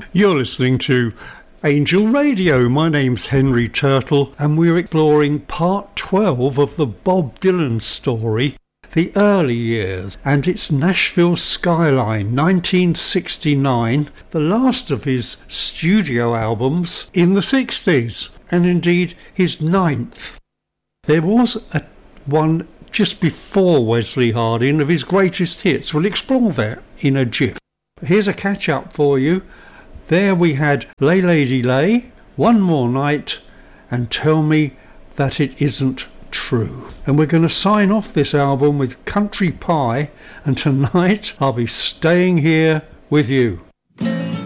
You're listening to Angel Radio. My name's Henry Turtle, and we're exploring part 12 of the Bob Dylan story, The Early Years, and its Nashville Skyline, 1969, the last of his studio albums in the 60s, and indeed his ninth. There was one just before Wesley Harding of his greatest hits. We'll explore that in a jiff. Here's a catch-up for you. There we had Lay Lady Lay, One More Night, and Tell Me That It Isn't True. And we're going to sign off this album with Country Pie, and tonight I'll be staying here with you.